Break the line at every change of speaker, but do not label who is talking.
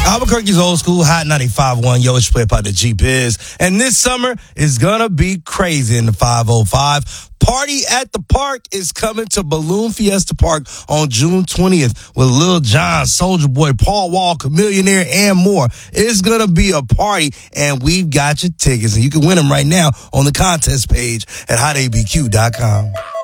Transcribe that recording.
Albuquerque's old school Hot 95.1. Yo, it's played by the G-Biz. And this summer is going to be crazy in the 505. Party at the Park is coming to Balloon Fiesta Park on June 20th with Lil Jon, Soulja Boy, Paul Walker, Millionaire, and more. It's going to be a party, and we've got your tickets. And you can win them right now on the contest page at hotabq.com.